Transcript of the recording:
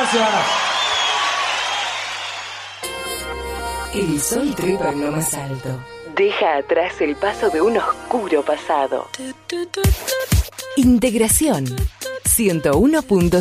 gracias. El sol trepa en lo más alto. Deja atrás el paso de un oscuro pasado. Integración 101.5